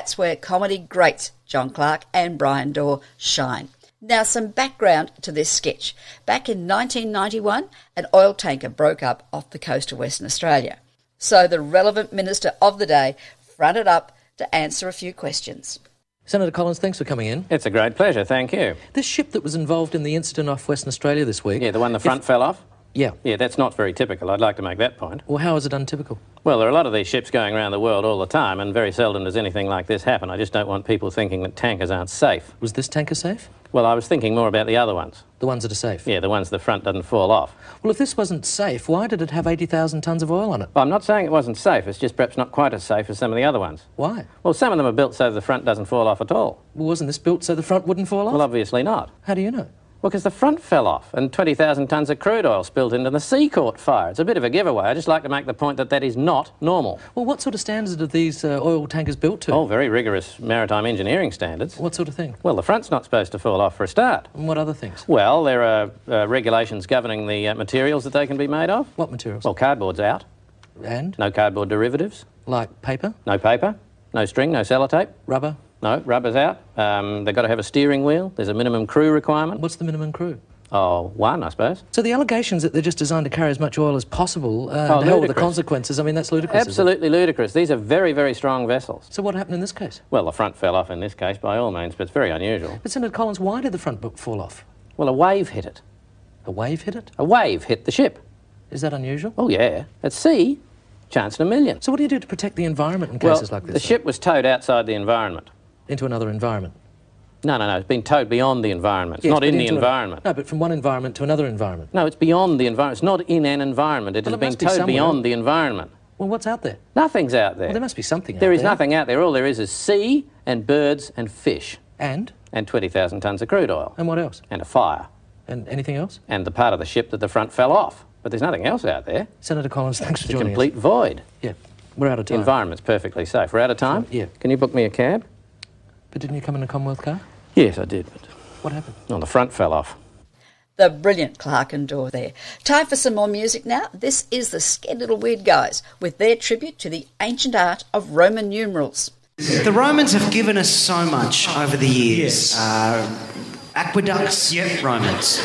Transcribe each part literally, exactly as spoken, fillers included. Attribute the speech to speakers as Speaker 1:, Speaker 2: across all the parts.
Speaker 1: that's where comedy greats John Clark and Brian Dorr shine. Now, some background to this sketch. Back in nineteen ninety-one, an oil tanker broke up off the coast of Western Australia. So the relevant minister of the day fronted up to answer a few questions.
Speaker 2: Senator Collins, thanks for coming in.
Speaker 3: It's a great pleasure, thank you.
Speaker 2: This ship that was involved in the incident off Western Australia this week...
Speaker 3: Yeah, the one the front
Speaker 2: if...
Speaker 3: fell off?
Speaker 2: Yeah.
Speaker 3: Yeah, that's not very typical. I'd like to make that point.
Speaker 2: Well, how is it untypical?
Speaker 3: Well, there are a lot of these ships going around the world all the time, and very seldom does anything like this happen. I just don't want people thinking that tankers aren't safe.
Speaker 2: Was this tanker safe?
Speaker 3: Well, I was thinking more about the other ones.
Speaker 2: The ones that are safe?
Speaker 3: Yeah, the ones the front doesn't fall off.
Speaker 2: Well, if this wasn't safe, why did it have eighty thousand tonnes of oil on it?
Speaker 3: Well, I'm not saying it wasn't safe. It's just perhaps not quite as safe as some of the other ones.
Speaker 2: Why?
Speaker 3: Well, some of them are built so the front doesn't fall off at all.
Speaker 2: Well, wasn't this built so the front wouldn't fall off?
Speaker 3: Well, obviously not.
Speaker 2: How do you know?
Speaker 3: Well, because the front fell off and twenty thousand tonnes of crude oil spilled into the sea caught fire. It's a bit of a giveaway. I just like to make the point that that is not normal.
Speaker 2: Well, what sort of standards are these uh, oil tankers built to?
Speaker 3: Oh, very rigorous maritime engineering standards.
Speaker 2: What sort of thing?
Speaker 3: Well, the front's not supposed to fall off for a start.
Speaker 2: And what other things?
Speaker 3: Well, there are uh, regulations governing the uh, materials that they can be made of.
Speaker 2: What materials?
Speaker 3: Well, cardboard's out.
Speaker 2: And?
Speaker 3: No cardboard derivatives.
Speaker 2: Like paper?
Speaker 3: No paper. No string, no sellotape.
Speaker 2: Rubber?
Speaker 3: No, rubber's out. Um, they've got to have a steering wheel. There's a minimum crew requirement.
Speaker 2: What's the minimum crew?
Speaker 3: Oh, one, I suppose.
Speaker 2: So the allegations that they're just designed to carry as much oil as possible, uh,
Speaker 3: oh,
Speaker 2: and hell with the
Speaker 3: ludicrous.
Speaker 2: consequences, I mean, that's ludicrous.
Speaker 3: Absolutely ludicrous. These are very, very strong vessels.
Speaker 2: So what happened in this case?
Speaker 3: Well, the front fell off in this case, by all means, but it's very unusual.
Speaker 2: But Senator Collins, why did the front book fall off?
Speaker 3: Well, a wave hit it.
Speaker 2: A wave hit it?
Speaker 3: A wave hit the ship.
Speaker 2: Is that unusual?
Speaker 3: Oh, yeah. At sea, chance in a million.
Speaker 2: So what do you do to protect the environment in
Speaker 3: well,
Speaker 2: cases like this?
Speaker 3: the ship was towed outside the environment.
Speaker 2: Into another environment?
Speaker 3: No, no, no. It's been towed beyond the environment. It's
Speaker 2: yes,
Speaker 3: not in the
Speaker 2: a...
Speaker 3: environment.
Speaker 2: No, but from one environment to another environment.
Speaker 3: No, it's beyond the environment. It's not in an environment. It
Speaker 2: well,
Speaker 3: has been
Speaker 2: be
Speaker 3: towed
Speaker 2: somewhere.
Speaker 3: beyond the environment.
Speaker 2: Well, what's out there?
Speaker 3: Nothing's out there.
Speaker 2: Well, there must be something out
Speaker 3: there.
Speaker 2: there.
Speaker 3: There is nothing out there. All there is is sea and birds and fish.
Speaker 2: And?
Speaker 3: And twenty thousand tonnes of crude oil.
Speaker 2: And what else?
Speaker 3: And a fire.
Speaker 2: And anything else?
Speaker 3: And the part of the ship that the front fell off. But there's nothing else out there.
Speaker 2: Senator Collins, thanks
Speaker 3: it's
Speaker 2: for joining us.
Speaker 3: It's a complete void.
Speaker 2: Yeah, we're out of time.
Speaker 3: The environment's perfectly safe. We're out of time?
Speaker 2: So, yeah.
Speaker 3: Can you book me a cab?
Speaker 2: But didn't you come in a Commonwealth car?
Speaker 3: Yes, I did, but...
Speaker 2: What happened?
Speaker 3: Oh, the front fell off.
Speaker 1: The brilliant Clark and Dorr there. Time for some more music now. This is the Scared Little Weird Guys with their tribute to the ancient art of Roman numerals.
Speaker 4: The Romans have given us so much over the years.
Speaker 5: Yes.
Speaker 4: Uh, aqueducts,
Speaker 5: Yep.
Speaker 4: Romans.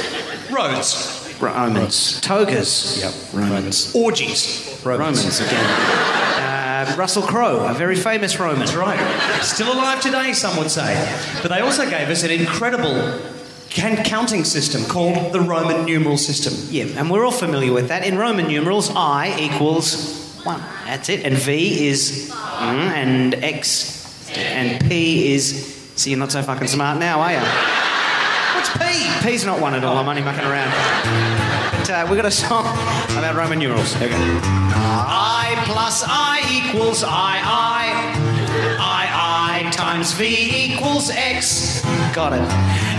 Speaker 5: Roads.
Speaker 4: Romans. Togas,
Speaker 5: Yep.
Speaker 4: Romans.
Speaker 5: Orgies.
Speaker 4: Romans again. Uh, Russell Crowe, a very famous Roman.
Speaker 5: That's right. Still alive today, some would say. But they also gave us an incredible can- counting system called the Roman numeral system.
Speaker 4: Yeah, and we're all familiar with that. In Roman numerals, I equals one. That's it. And V is mm, and X and P is... See, you're not so fucking smart now, are you?
Speaker 5: What's P?
Speaker 4: P's not one at all. I'm only mucking around. But uh, we've got a song about Roman numerals. Here we go. I plus I equals I, I. I, I times V equals X. Got it.